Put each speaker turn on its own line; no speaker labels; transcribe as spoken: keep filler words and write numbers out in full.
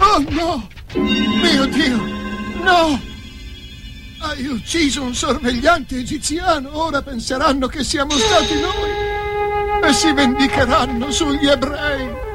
Oh no! Mio Dio! No! Hai ucciso un sorvegliante egiziano. Ora penseranno che siamo stati noi e si vendicheranno sugli ebrei.